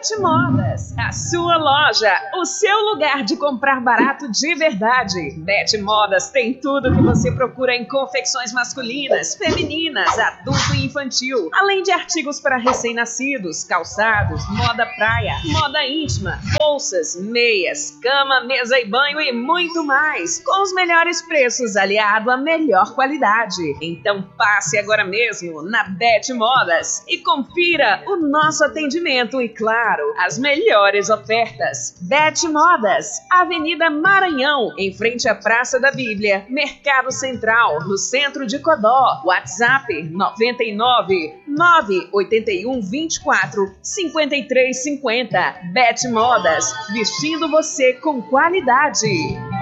Bet Modas, a sua loja, o seu lugar de comprar barato de verdade. Bet Modas tem tudo que você procura em confecções masculinas, femininas, adulto e infantil, além de artigos para recém-nascidos, calçados, moda praia, moda íntima, bolsas, meias, cama, mesa e banho e muito mais, com os melhores preços aliado à melhor qualidade. Então passe agora mesmo na Bet Modas e confira o nosso atendimento e, claro, as melhores ofertas. Bet Modas, Avenida Maranhão, em frente à Praça da Bíblia, Mercado Central, no centro de Codó. WhatsApp 99 981 24 53 50. Bet Modas, vestindo você com qualidade.